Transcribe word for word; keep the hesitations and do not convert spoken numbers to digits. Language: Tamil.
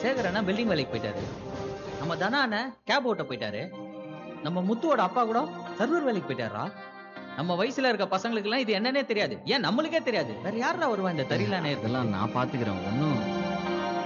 சேகர் அண்ணா பில்டிங் வேலைக்கு போயிட்டாரு. நம்ம தனா அண்ணன் கேப் ஓட்ட போயிட்டாரு. நம்ம முத்துவோட அப்பா கூட சர்வர் வேலைக்கு போயிட்டாரா. நம்ம வயசுல இருக்க பசங்களுக்கு எல்லாம் இது என்னன்னே தெரியாது. ஏன் நம்மளுக்கே தெரியாது. வேற யாரா வருவா இந்த தெரியல நேரத்துல. இதெல்லாம் நான் பாத்துக்கிறேன். ஒன்னும்